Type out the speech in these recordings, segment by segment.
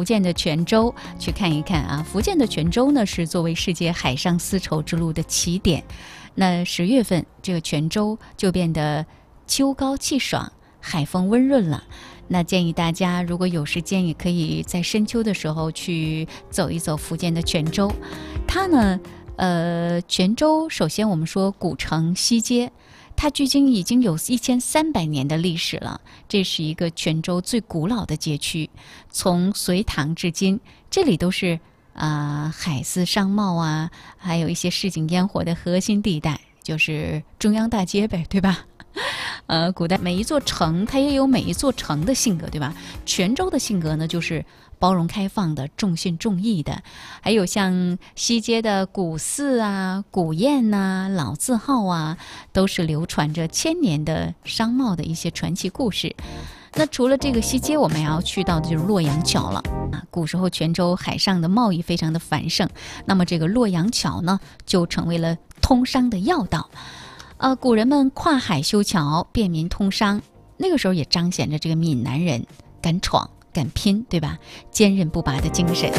福建的泉州去看一看啊。福建的泉州呢，是作为世界海上丝绸之路的起点。那10月份，这个泉州就变得秋高气爽，海风温润了。那建议大家如果有时间，也可以在深秋的时候去走一走福建的泉州。它呢，泉州首先我们说古城西街，它距今已经有1300年的历史了。这是一个泉州最古老的街区，从隋唐至今，这里都是海丝商贸啊，还有一些市井烟火的核心地带，就是中央大街呗，对吧？古代每一座城它也有每一座城的性格，对吧？泉州的性格呢，就是包容开放的，重信重义的。还有像西街的古寺啊、古宴呐、老字号啊，都是流传着1000年的商贸的一些传奇故事。那除了这个西街，我们要去到的就是洛阳桥了。古时候泉州海上的贸易非常的繁盛，那么这个洛阳桥呢，就成为了通商的要道。古人们跨海修桥，便民通商，那个时候也彰显着这个闽南人敢闯敢拼，对吧？坚韧不拔的精神。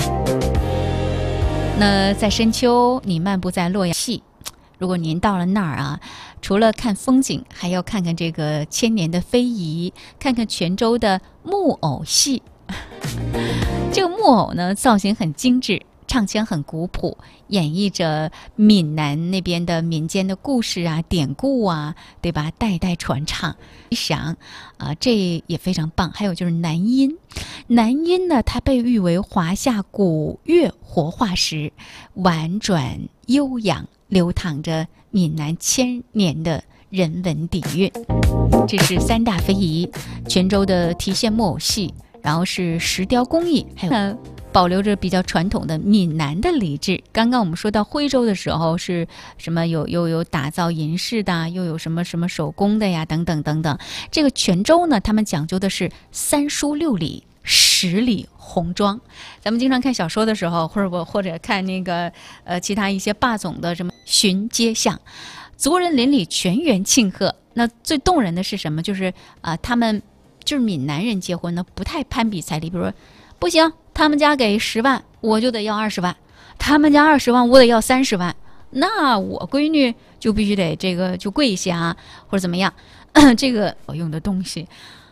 那在深秋，你漫步在洛阳戏，如果您到了那儿啊，除了看风景，还要看看这个1000年的非遗，看看泉州的木偶戏。这个木偶呢，造型很精致，唱腔很古朴，演绎着闽南那边的民间的故事啊、典故啊，对吧？代代传唱，想这也非常棒。还有就是南音，南音呢，它被誉为华夏古乐活化石，婉转悠扬，流淌着闽南1000年的人文底蕴。这是3大非遗：泉州的提线木偶戏，然后是石雕工艺，还有保留着比较传统的闽南的礼制。刚刚我们说到徽州的时候，是什么有打造银饰的，又有什么手工的呀，等等等等。这个泉州呢，他们讲究的是3书6礼10礼红妆。咱们经常看小说的时候，或者看那个其他一些霸总的什么巡街巷，族人邻里全员庆贺。那最动人的是什么？就是他们就是闽南人结婚呢，不太攀比彩礼，比如说不行，他们家给10万，我就得要20万；他们家20万，我得要30万。那我闺女就必须得这个就跪一下啊，或者怎么样？这个我用的东西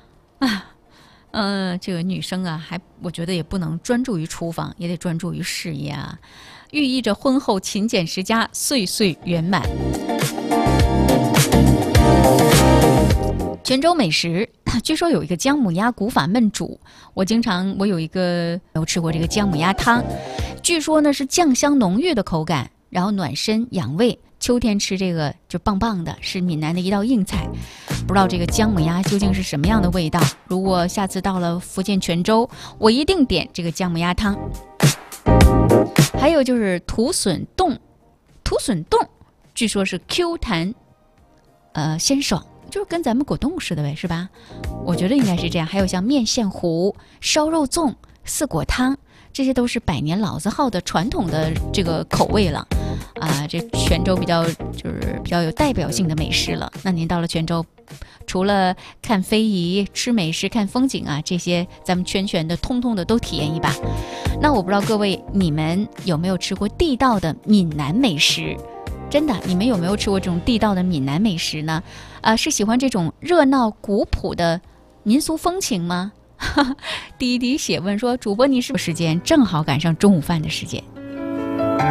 这个女生啊，我觉得也不能专注于厨房，也得专注于事业啊，寓意着婚后勤俭持家，岁岁圆满。泉州美食，据说有一个姜母鸭古法焖煮，我有吃过这个姜母鸭汤，据说呢是酱香浓郁的口感，然后暖身养胃，秋天吃这个就棒棒的，是闽南的一道硬菜。不知道这个姜母鸭究竟是什么样的味道，如果下次到了福建泉州，我一定点这个姜母鸭汤。还有就是土笋冻，据说是 Q 弹鲜爽，就是跟咱们果冻似的呗，是吧？我觉得应该是这样。还有像面线糊、烧肉粽、四果汤，这些都是百年老字号的传统的这个口味了这泉州比较有代表性的美食了。那您到了泉州，除了看非遗、吃美食、看风景啊，这些咱们全的通通的都体验一把。那我不知道各位你们有没有吃过地道的闽南美食？真的，你们有没有吃过这种地道的闽南美食呢？是喜欢这种热闹古朴的民俗风情吗？滴滴写问说，主播你是不是时间正好赶上中午饭的时间？